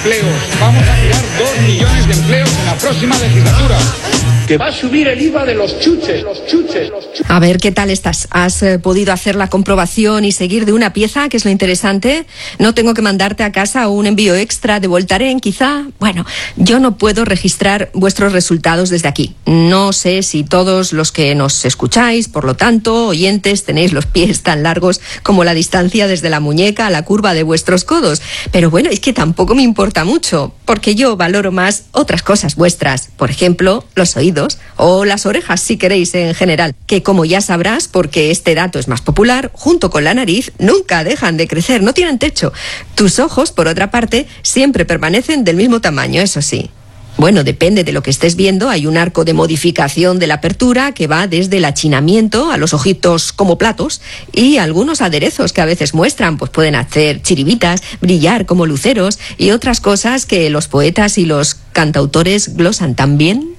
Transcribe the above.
Vamos a crear 2 millones de empleos en la próxima legislatura. Que va a subir el IVA de los chuches. A ver, ¿qué tal estás? ¿Has podido hacer la comprobación y seguir de una pieza, que es lo interesante? ¿No tengo que mandarte a casa un envío extra de Voltaren, quizá? Bueno, yo no puedo registrar vuestros resultados desde aquí. No sé si todos los que nos escucháis, por lo tanto, oyentes, tenéis los pies tan largos como la distancia desde la muñeca a la curva de vuestros codos. Pero bueno, es que tampoco me importa mucho, porque yo valoro más otras cosas vuestras. Por ejemplo, los oídos o las orejas, si queréis, en general, que como ya sabrás, porque este dato es más popular, junto con la nariz, nunca dejan de crecer, no tienen techo. Tus ojos, por otra parte, siempre permanecen del mismo tamaño, eso sí. Bueno, depende de lo que estés viendo, hay un arco de modificación de la apertura que va desde el achinamiento a los ojitos como platos, y algunos aderezos que a veces muestran, pues pueden hacer chiribitas, brillar como luceros y otras cosas que los poetas y los cantautores glosan tan bien.